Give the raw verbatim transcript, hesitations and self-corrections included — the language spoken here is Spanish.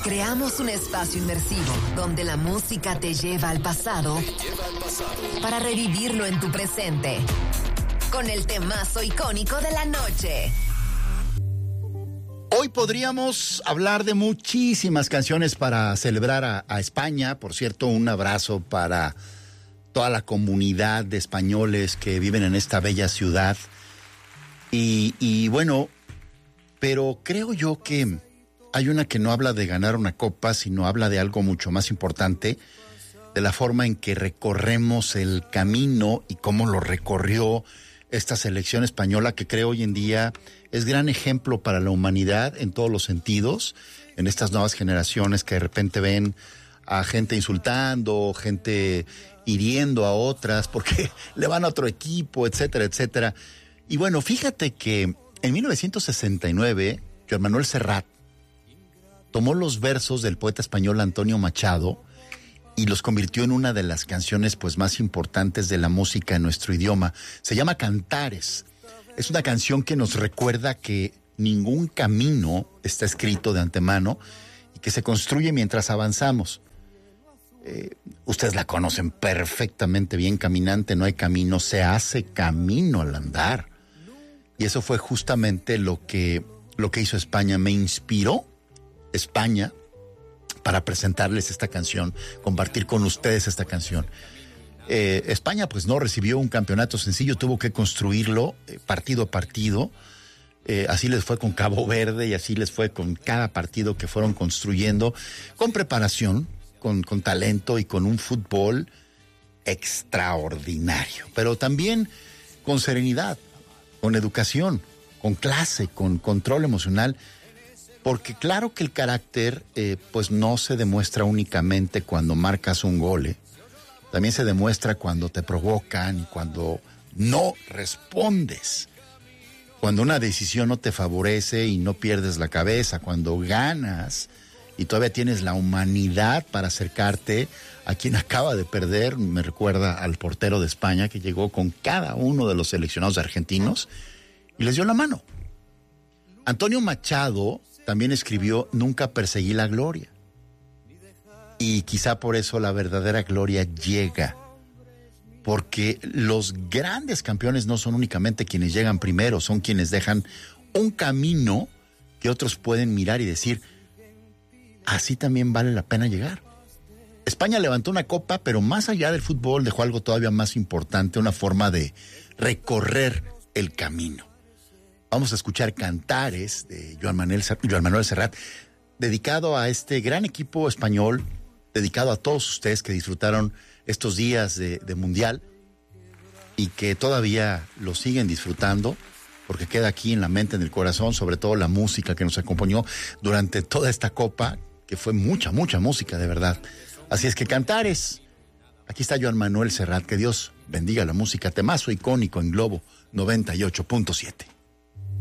Creamos un espacio inmersivo donde la música te lleva al pasado, lleva al pasado para revivirlo en tu presente. Con el temazo icónico de la noche. Hoy podríamos hablar de muchísimas canciones para celebrar a, a España. Por cierto, un abrazo para toda la comunidad de españoles que viven en esta bella ciudad. Y, y bueno, pero creo yo que hay una que no habla de ganar una copa, sino habla de algo mucho más importante, de la forma en que recorremos el camino y cómo lo recorrió esta selección española, que creo hoy en día es gran ejemplo para la humanidad en todos los sentidos, en estas nuevas generaciones que de repente ven a gente insultando, gente hiriendo a otras porque le van a otro equipo, etcétera, etcétera. Y bueno, fíjate que en mil novecientos sesenta y nueve, Joan Manuel Serrat tomó los versos del poeta español Antonio Machado y los convirtió en una de las canciones pues más importantes de la música en nuestro idioma. Se llama Cantares. Es una canción que nos recuerda que ningún camino está escrito de antemano y que se construye mientras avanzamos. Eh, ustedes la conocen perfectamente bien, caminante no hay camino, se hace camino al andar. Y eso fue justamente lo que, lo que hizo España. Me inspiró España para presentarles esta canción, compartir con ustedes esta canción. Eh, España pues no recibió un campeonato sencillo, tuvo que construirlo eh, partido a partido. Eh, así les fue con Cabo Verde y así les fue con cada partido que fueron construyendo, con preparación, con, con talento y con un fútbol extraordinario, pero también con serenidad, con educación, con clase, con control emocional. Porque claro que el carácter eh, pues no se demuestra únicamente cuando marcas un gol, ¿eh? También se demuestra cuando te provocan y cuando no respondes. Cuando una decisión no te favorece y no pierdes la cabeza, cuando ganas y todavía tienes la humanidad para acercarte a quien acaba de perder. Me recuerda al portero de España que llegó con cada uno de los seleccionados argentinos y les dio la mano. Antonio Machado también escribió Nunca perseguí la gloria. Y quizá por eso la verdadera gloria llega. Porque los grandes campeones no son únicamente quienes llegan primero, son quienes dejan un camino que otros pueden mirar y decir, así también vale la pena llegar. España levantó una copa, pero más allá del fútbol dejó algo todavía más importante, una forma de recorrer el camino. Vamos a escuchar Cantares de Joan Manuel, Joan Manuel Serrat, dedicado a este gran equipo español, dedicado a todos ustedes que disfrutaron estos días de, de Mundial y que todavía lo siguen disfrutando, porque queda aquí en la mente, en el corazón, sobre todo la música que nos acompañó durante toda esta copa, que fue mucha, mucha música de verdad. Así es que Cantares, aquí está Joan Manuel Serrat, que Dios bendiga la música, temazo icónico en Globo noventa y ocho punto siete.